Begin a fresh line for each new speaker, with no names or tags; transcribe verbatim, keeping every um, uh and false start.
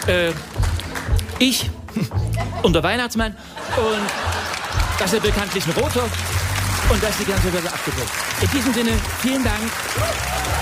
Äh, ich und der Weihnachtsmann und das ist ja bekanntlich ein Roter und das ist die ganze Welt abgedruckt. In diesem Sinne, vielen Dank.